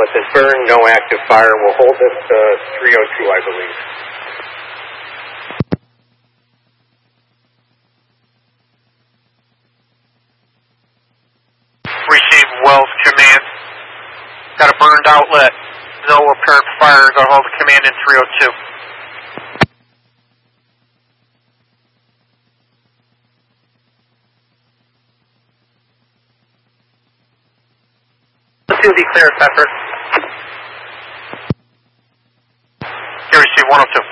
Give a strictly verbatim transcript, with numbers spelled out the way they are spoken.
but this burn, no active fire. We'll hold this to three oh two, I believe. Receive Wells Command. Got a burned outlet. No apparent fire. Got hold of command in three oh two. Clear, Pepper. Here, receive one oh two.